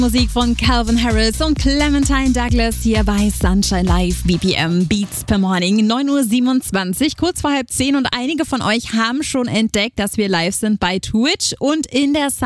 Musik von Calvin Harris und Clementine Douglas hier bei Sunshine Live, BPM Beats per Morning, 9:27 Uhr, kurz vor 9:30 und einige von euch haben schon entdeckt, dass wir live sind bei Twitch und in der